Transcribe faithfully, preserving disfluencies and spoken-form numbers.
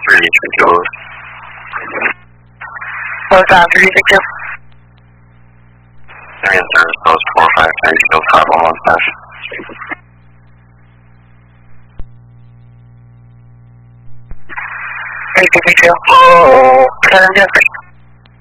three three two. What's that, three six two? Area service post four five three, still five one one slash. three two three two. Oh, seven Jeffrey.